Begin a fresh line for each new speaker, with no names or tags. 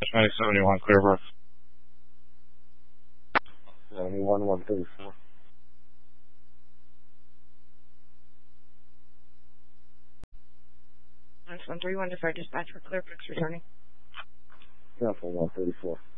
9071 Clearbrook.
71-134.
131 to fire dispatch for Clearbrook's returning.
Careful, 134.